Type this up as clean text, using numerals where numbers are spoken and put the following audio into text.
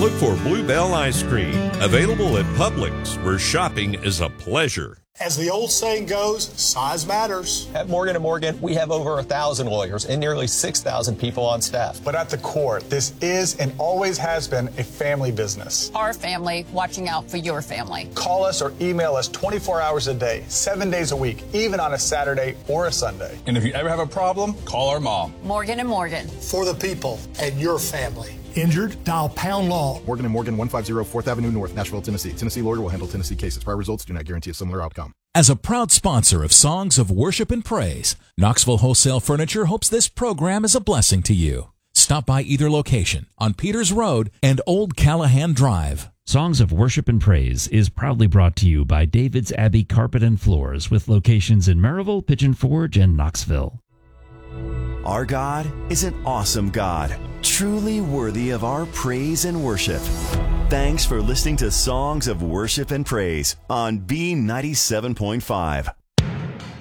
look for Bluebell Ice Cream, available at Publix, where shopping is a pleasure. As the old saying goes, size matters. At Morgan & Morgan, we have over 1,000 lawyers and nearly 6,000 people on staff. But at the core, this is and always has been a family business. Our family watching out for your family. Call us or email us 24 hours a day, 7 days a week, even on a Saturday or a Sunday. And if you ever have a problem, call our mom. Morgan & Morgan. For the people and your family. Injured? Dial pound law. Morgan & Morgan, 150 4th Avenue North, Nashville, Tennessee. Tennessee lawyer will handle Tennessee cases. Prior results do not guarantee a similar outcome. As a proud sponsor of Songs of Worship and Praise, Knoxville Wholesale Furniture hopes this program is a blessing to you. Stop by either location on Peters Road and Old Callahan Drive. Songs of Worship and Praise is proudly brought to you by David's Abbey Carpet and Floors with locations in Maryville, Pigeon Forge, and Knoxville. Our God is an awesome God, truly worthy of our praise and worship. Thanks for listening to Songs of Worship and Praise on B97.5.